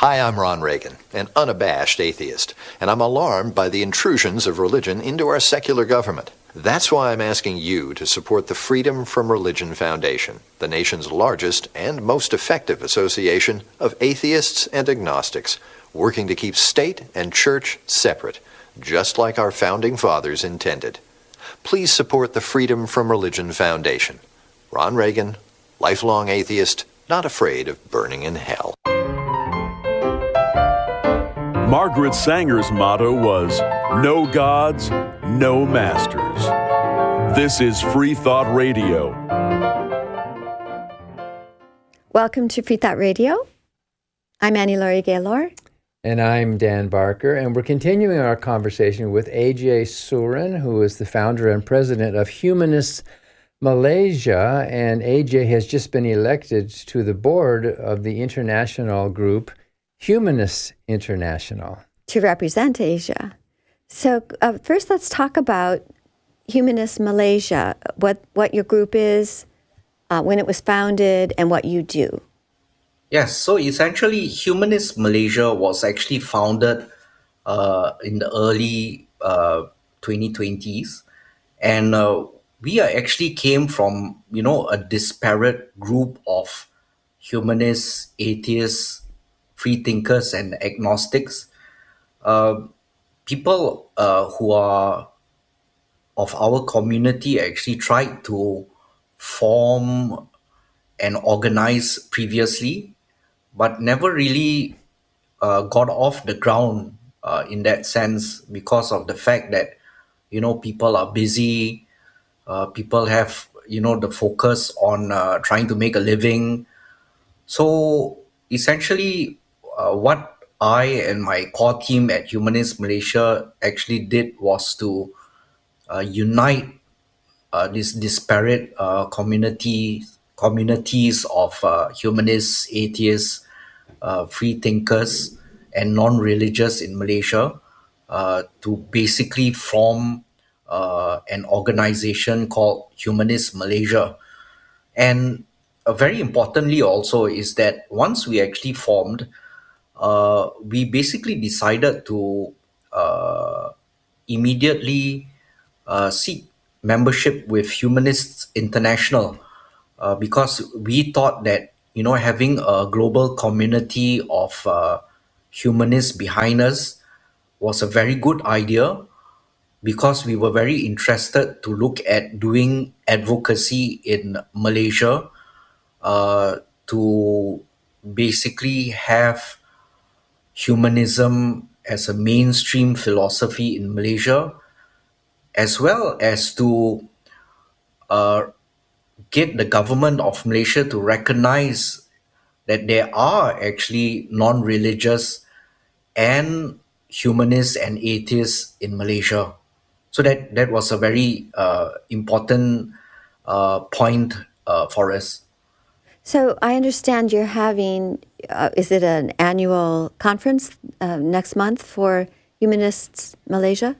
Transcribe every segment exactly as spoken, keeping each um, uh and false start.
Hi, I'm Ron Reagan, an unabashed atheist, and I'm alarmed by the intrusions of religion into our secular government. That's why I'm asking you to support the Freedom from Religion Foundation, the nation's largest and most effective association of atheists and agnostics, working to keep state and church separate, just like our founding fathers intended. Please support the Freedom from Religion Foundation. Ron Reagan, lifelong atheist, not afraid of burning in hell. Margaret Sanger's motto was, "No gods, no masters." This is Free Thought Radio. Welcome to Free Thought Radio. I'm Annie Laurie Gaylor. And I'm Dan Barker, and we're continuing our conversation with A J Surin, who is the founder and president of Humanists Malaysia, and A J has just been elected to the board of the international group Humanists International. To represent Asia. So uh, first let's talk about Humanists Malaysia, what, what your group is, uh, when it was founded, and what you do. Yes, so essentially Humanists Malaysia was actually founded uh, in the early uh, twenty twenties, and uh, we are actually came from, you know, a disparate group of humanists, atheists, free thinkers and agnostics, uh, people uh, who are of our community actually tried to form and organize previously, but never really uh, got off the ground uh, in that sense because of the fact that, you know, people are busy, uh, people have, you know, the focus on uh, trying to make a living. So essentially, uh, what I and my core team at Humanists Malaysia actually did was to uh, unite uh, these disparate uh, community communities of uh, humanists, atheists, uh, free thinkers, and non-religious in Malaysia uh, to basically form uh, an organization called Humanists Malaysia. And uh, very importantly also is that once we actually formed, uh, we basically decided to uh, immediately uh, seek membership with Humanists International uh, because we thought that, you know, having a global community of uh, humanists behind us was a very good idea, because we were very interested to look at doing advocacy in Malaysia uh, to basically have humanism as a mainstream philosophy in Malaysia, as well as to uh, get the government of Malaysia to recognize that there are actually non-religious and humanists and atheists in Malaysia. So that, that was a very uh, important uh, point uh, for us. So I understand you're having, uh, is it an annual conference uh, next month for Humanists Malaysia?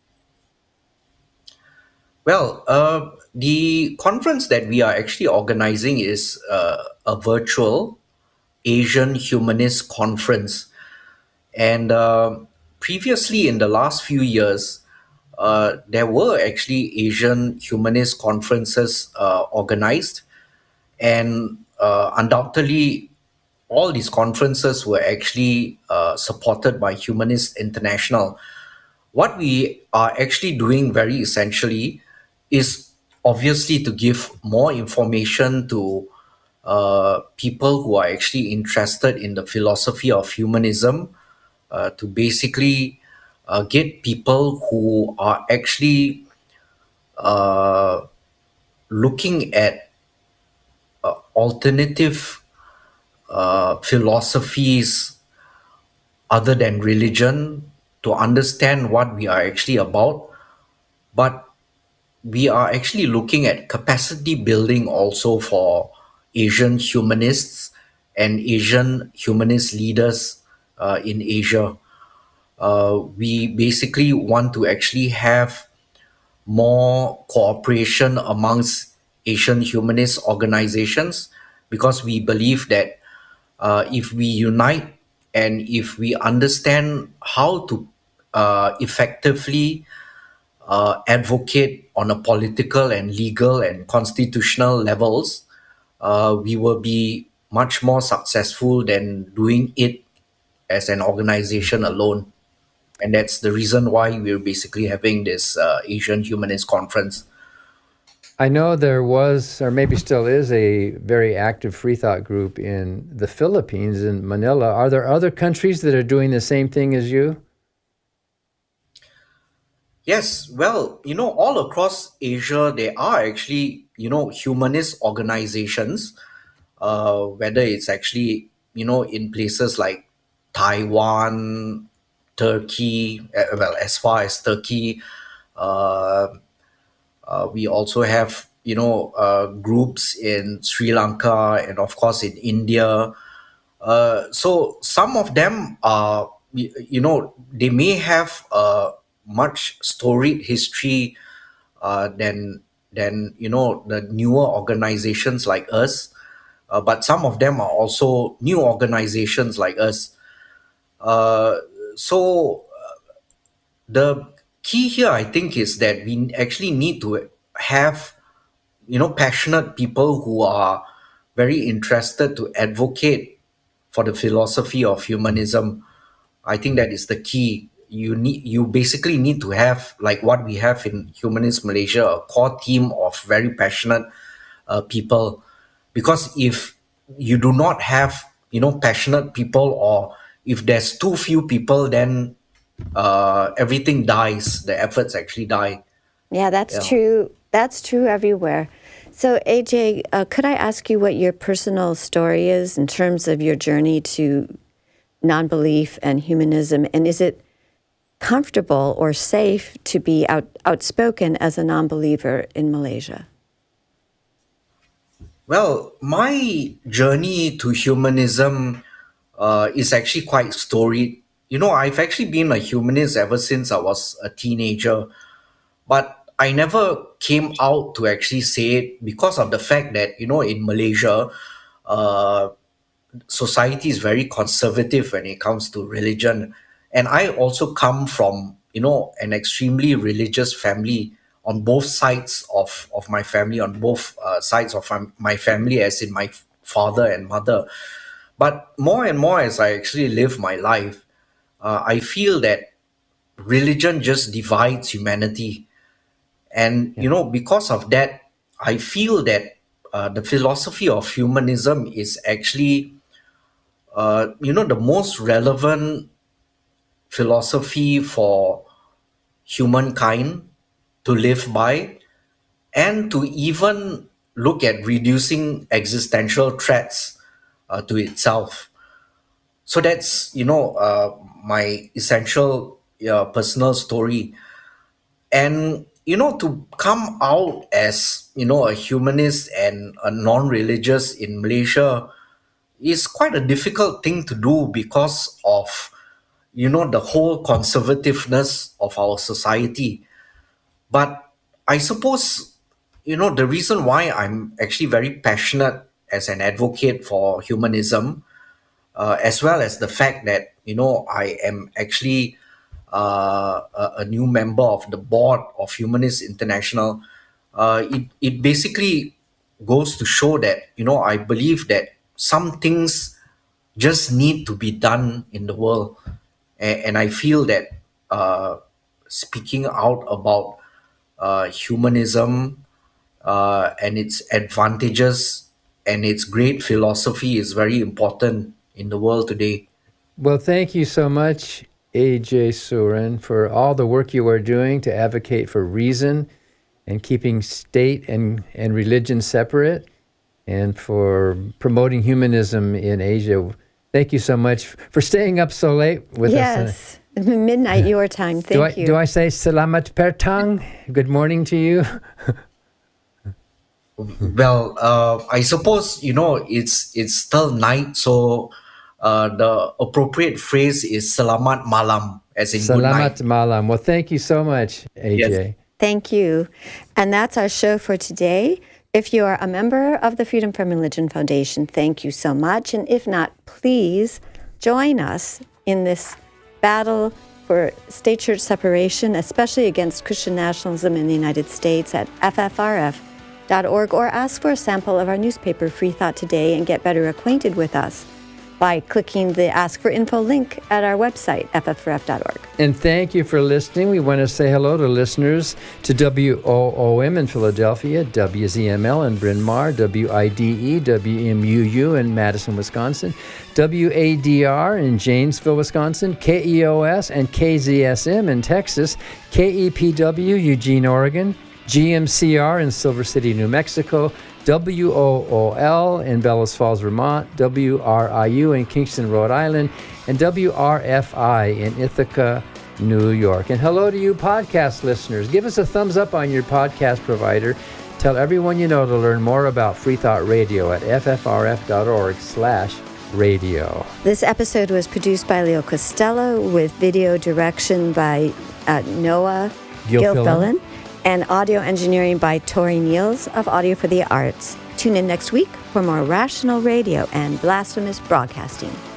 Well, uh, the conference that we are actually organizing is uh, a virtual Asian Humanist Conference. And uh, previously, in the last few years, uh, there were actually Asian Humanist conferences uh, organized. And uh, undoubtedly, all these conferences were actually uh, supported by Humanists International. What we are actually doing very essentially is obviously to give more information to uh, people who are actually interested in the philosophy of humanism, uh, to basically uh, get people who are actually uh, looking at uh, alternative uh, philosophies other than religion to understand what we are actually about. But we are actually looking at capacity building also for Asian humanists and Asian humanist leaders uh, in Asia. Uh, we basically want to actually have more cooperation amongst Asian humanist organizations, because we believe that uh, if we unite and if we understand how to uh, effectively uh, advocate on a political and legal and constitutional levels, uh, we will be much more successful than doing it as an organization alone. And that's the reason why we're basically having this uh, Asian Humanist Conference. I know there was, or maybe still is, a very active free thought group in the Philippines, in Manila. Are there other countries that are doing the same thing as you? Yes, well, you know, all across Asia, there are actually, you know, humanist organizations, uh, whether it's actually, you know, in places like Taiwan, Turkey, uh, well, as far as Turkey, uh, uh, we also have, you know, uh, groups in Sri Lanka and, of course, in India. Uh, so some of them are, you, you know, they may have a much storied history uh, than than you know the newer organizations like us, uh, but some of them are also new organizations like us. Uh, so uh, the key here, I think, is that we actually need to have, you know, passionate people who are very interested to advocate for the philosophy of humanism. I think that is the key. You need, you basically need to have, like what we have in Humanist Malaysia, a core team of very passionate uh, people. Because if you do not have, you know, passionate people, or if there's too few people, then uh, everything dies. The efforts actually die. Yeah, that's Yeah. true. That's true everywhere. So, A J, uh, could I ask you what your personal story is in terms of your journey to non-belief and humanism? And is it comfortable or safe to be out, outspoken as a non-believer in Malaysia? Well, my journey to humanism uh, is actually quite storied. You know, I've actually been a humanist ever since I was a teenager, but I never came out to actually say it because of the fact that, you know, in Malaysia, uh, society is very conservative when it comes to religion. And I also come from, you know, an extremely religious family on both sides of, of my family, on both uh, sides of my, my family, as in my f- father and mother. But more and more as I actually live my life, uh, I feel that religion just divides humanity. And, you know, because of that, I feel that uh, the philosophy of humanism is actually, uh, you know, the most relevant philosophy for humankind to live by, and to even look at reducing existential threats uh, to itself. So that's, you know, uh, my essential uh, personal story. And, you know, to come out as, you know, a humanist and a non-religious in Malaysia is quite a difficult thing to do because of, you know, the whole conservativeness of our society. But I suppose, you know, the reason why I'm actually very passionate as an advocate for humanism, uh, as well as the fact that, you know, I am actually uh, a, a new member of the board of Humanist International, uh, it, it basically goes to show that, you know, I believe that some things just need to be done in the world. And, and I feel that uh, speaking out about uh, humanism uh, and its advantages and its great philosophy is very important in the world today. Well, thank you so much, A J Surin, for all the work you are doing to advocate for reason and keeping state and, and religion separate, and for promoting humanism in Asia. Thank you so much for staying up so late with yes. us. Yes, midnight your time. Thank do I, you. Do I say Selamat Petang? Good morning to you. Well, uh, I suppose, you know, it's it's still night, so uh, the appropriate phrase is Selamat Malam, as in good night. Selamat Malam. Well, thank you so much, A J. Yes. Thank you. And that's our show for today. If you are a member of the Freedom from Religion Foundation, thank you so much. And if not, please join us in this battle for state-church separation, especially against Christian nationalism in the United States, at F F R F dot org, or ask for a sample of our newspaper, Free Thought Today, and get better acquainted with us by clicking the Ask for Info link at our website, F F R F dot org. And thank you for listening. We want to say hello to listeners to W O O M in Philadelphia, W Z M L in Bryn Mawr, W I D E, W M U U in Madison, Wisconsin, W A D R in Janesville, Wisconsin, K E O S and K Z S M in Texas, K E P W, Eugene, Oregon, G M C R in Silver City, New Mexico, W O O L in Bellows Falls, Vermont, W R I U in Kingston, Rhode Island, and W R F I in Ithaca, New York. And hello to you podcast listeners. Give us a thumbs up on your podcast provider. Tell everyone you know to learn more about Free Thought Radio at F F R F dot org slash radio. This episode was produced by Leo Costello with video direction by uh, Noah Gilfillan, and audio engineering by Tori Niels of Audio for the Arts. Tune in next week for more rational radio and blasphemous broadcasting.